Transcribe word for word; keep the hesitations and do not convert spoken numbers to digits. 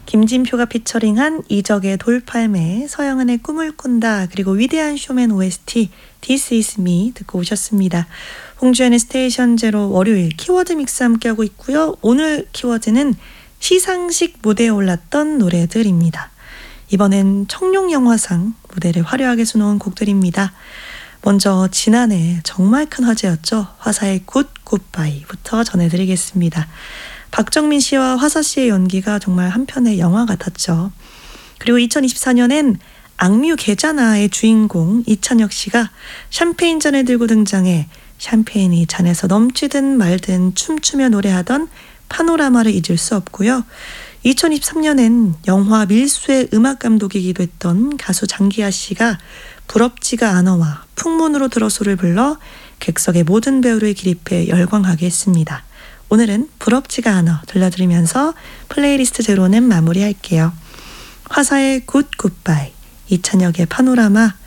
김진표가 피처링한 이적의 돌팔매, 서영은의 꿈을 꾼다, 그리고 위대한 쇼맨 오에스티 This is me 듣고 오셨습니다. 홍주연의 스테이션 제로 월요일 키워드 믹스 함께하고 있고요. 오늘 키워드는 시상식 무대에 올랐던 노래들입니다. 이번엔 청룡영화상 무대를 화려하게 수놓은 곡들입니다. 먼저 지난해 정말 큰 화제였죠. 화사의 굿 굿바이부터 전해드리겠습니다. 박정민 씨와 화사 씨의 연기가 정말 한편의 영화 같았죠. 그리고 이천이십사 년엔 악뮤 계자나의 주인공 이찬혁 씨가 샴페인 잔을 들고 등장해 샴페인이 잔에서 넘치든 말든 춤추며 노래하던 파노라마를 잊을 수 없고요. 이천이십삼 년엔 영화 밀수의 음악 감독이기도 했던 가수 장기하 씨가 부럽지가 않아와 풍문으로 들어소를 불러 객석의 모든 배우를 기립해 열광하게 했습니다. 오늘은 부럽지가 않아 들려드리면서 플레이리스트 제로는 마무리할게요. 화사의 굿 굿바이, 이찬혁의 파노라마,